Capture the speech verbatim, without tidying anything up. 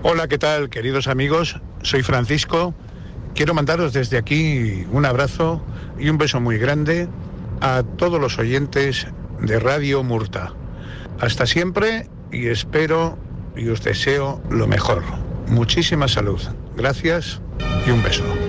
Hola, ¿qué tal, queridos amigos? Soy Francisco. Quiero mandaros desde aquí un abrazo y un beso muy grande a todos los oyentes de Radio Murta. Hasta siempre y espero y os deseo lo mejor. Muchísima salud. Gracias y un beso.